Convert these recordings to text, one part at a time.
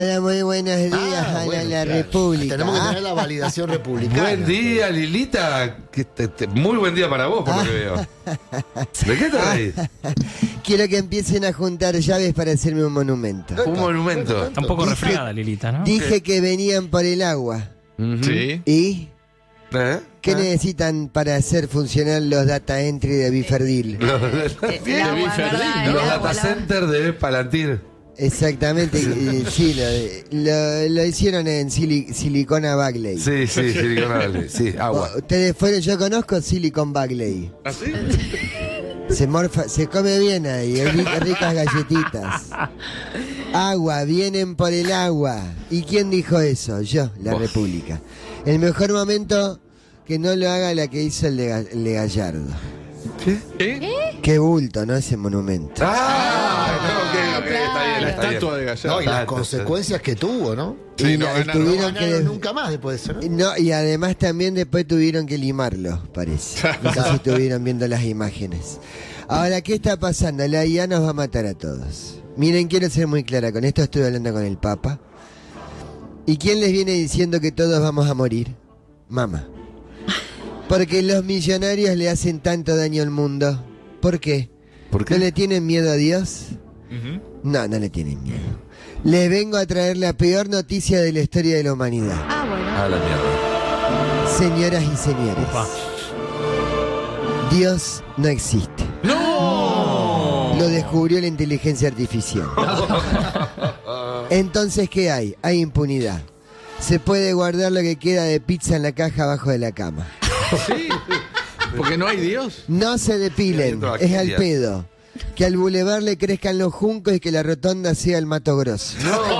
Hola, muy buenos días a bueno, la claro. República. Tenemos que tener la validación republicana. Buen día, Lilita. Muy buen día para vos, por lo que veo. ¿De qué te reís? Quiero que empiecen a juntar llaves para hacerme un monumento. Un monumento. Está un poco Dije- resfriada, Lilita, ¿no? Dije que venían por el agua. Ujú. Sí. ¿Y ¿Eh? qué necesitan para hacer funcionar los data entry de Biferdil? Los Biferdil, los data centers de Palantir. Exactamente, sí, lo hicieron en Silicona Bagley. Sí, Silicon Valley. Sí, agua. Ustedes fueron, yo conozco Silicon Bagley. ¿Ah, sí? Se come bien ahí, ricas galletitas. Agua, vienen por el agua. ¿Y quién dijo eso? Yo, la Vos. República. El mejor momento que no lo haga la que hizo el de Gallardo. ¿Qué? Qué bulto, ¿no? Ese monumento. Ok, está bien. La está bien. estatua de Gallardo. No, y las Ah, consecuencias que tuvo, ¿no? Sí, Y no la- ganaron. tuvieron No ganaron que- nunca más después de eso, ¿no? No, y además también después tuvieron que limarlo, parece. No sé si estuvieron viendo las imágenes. Ahora, ¿qué está pasando? La IA nos va a matar a todos. Miren, quiero ser muy clara con esto. Estuve hablando con el Papa. ¿Y quién les viene diciendo que todos vamos a morir? Mamá. Porque los millonarios le hacen tanto daño al mundo. ¿Por qué? ¿Por qué? ¿No le tienen miedo a Dios? No, no le tienen miedo. Les vengo a traer la peor noticia de la historia de la humanidad. Ah, bueno. A la mierda. Señoras y señores, Upa. Dios no existe. ¡No! Lo descubrió la inteligencia artificial. Entonces, ¿qué hay? Hay impunidad. Se puede guardar lo que queda de pizza en la caja abajo de la cama. Sí. Porque no hay Dios. No se depilen, Viendo es al bacterias. pedo. Que al bulevar le crezcan los juncos y que la rotonda sea el Mato Grosso.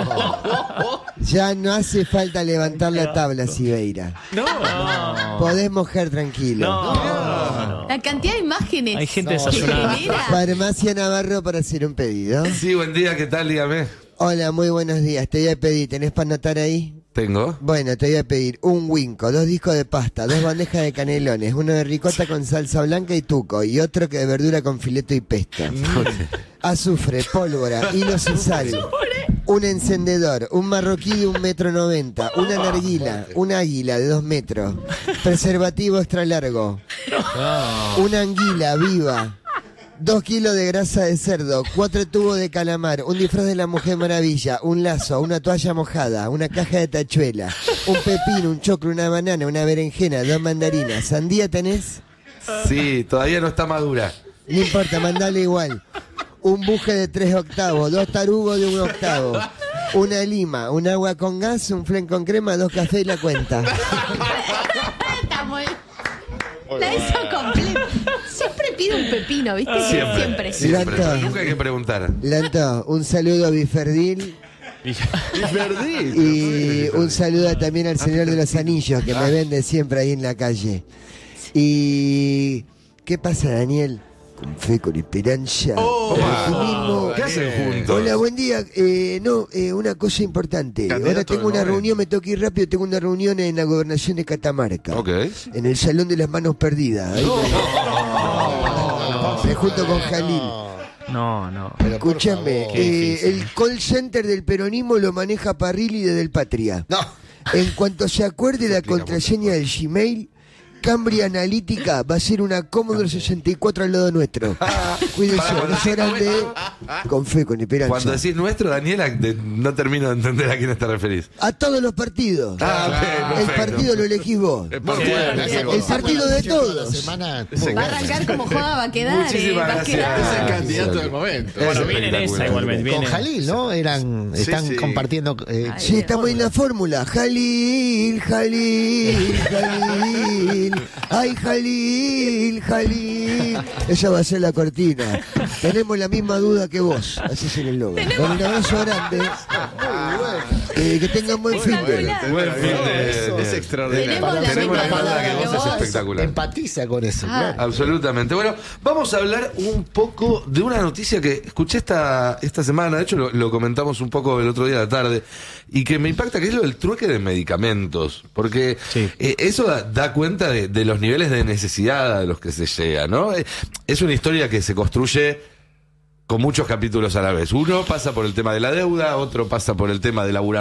Ya no hace falta levantar la tabla, Sibeira. No. Podés mojar tranquilo. La cantidad de imágenes Hay gente que desayunada. genera. Farmacia Navarro para hacer un pedido. Sí, buen día, ¿qué tal? Dígame. Hola, muy buenos días. Te voy a pedir, ¿tenés para anotar ahí? ¿Tengo? Bueno, te voy a pedir un Winco, 2 discos de pasta, 2 bandejas de canelones, uno de ricota con salsa blanca y tuco, y otro que de verdura con fileto y pesto. Azufre, pólvora, hilos y sal. Un encendedor, un marroquí de 1,90 m, una narguila, un águila de 2 metros, preservativo extra largo, una anguila viva, 2 kilos de grasa de cerdo, 4 tubos de calamar, un disfraz de la Mujer Maravilla, un lazo, una toalla mojada, una caja de tachuela, un pepino, un choclo, una banana, una berenjena, 2 mandarinas. ¿Sandía tenés? Sí, todavía no está madura. No importa, mandale igual. Un buje de 3 octavos, 2 tarugos de 1 octavo, una lima, un agua con gas, un flen con crema, 2 cafés y la cuenta. Está muy... La hizo completa. Siempre pide un pepino, ¿viste? Siempre. Siempre. Lanto. Nunca hay que preguntar. Lanto, un saludo a Biferdil y un saludo también al Señor de los Anillos que me vende siempre ahí en la calle. ¿Y qué pasa, Daniel? Con fe, con esperanza. Optimismo. ¿Qué hacen juntos? Hola, buen día. Una cosa importante. Ahora Candidato tengo de una nueve. reunión, me tengo que ir rápido. Tengo una reunión en la gobernación de Catamarca. Ok. En el Salón de las Manos Perdidas. Ahí me junto con Jalil. No. Escúchame, el call center del peronismo lo maneja Parrilli desde el Patria. No. En cuanto se acuerde la contraseña del Gmail, Cambria Analítica va a ser una Commodore 64 al lado nuestro. Cuídense, Para, no se grande, con fe, con esperanza. Cuando decís nuestro, Daniela, no termino de entender a quién te referís. A todos los partidos. Ok, El perfecto. partido lo elegís vos. El partido de todos. La semana. Va a arrancar como joda, va a quedar. Muchísimas va a gracias. quedar. Es el candidato del momento. Bueno, viene en esa igualmente. Con Viene. Jalil, ¿no? Están sí. compartiendo. Sí, estamos en la fórmula. Jalil, Jalil, Jalil. Ay, Jalil, Jalil. Esa va a ser la cortina. Tenemos la misma duda que vos. Así es el logo. Con un abrazo grande. Que tengan buen fin de. Buen fin de- Es extraordinario. Tenemos la Tenemos la misma espalda duda que que vos, es vos. espectacular. Empatiza con eso, claro. Absolutamente. Bueno, vamos a hablar un poco de una noticia que escuché esta semana, de hecho lo comentamos un poco el otro día de la tarde, y que me impacta, que es lo del trueque de medicamentos, porque Sí. eso da cuenta de los niveles de necesidad a los que se llega, ¿no? Es una historia que se construye con muchos capítulos a la vez. Uno pasa por el tema de la deuda, otro pasa por el tema de laburar